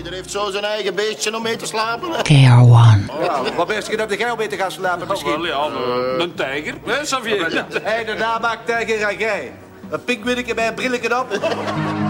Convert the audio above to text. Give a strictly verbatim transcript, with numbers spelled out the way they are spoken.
Ieder heeft zo zijn eigen beestje om mee te slapen. K R one. Ja, wat ben je dat jij om mee te gaan slapen misschien? Oh, wel, ja, uh, een tijger, hè, Xavier? Hé, hey, de namaak tijger en jij. Een pinguïnnetje bij een brilletje op.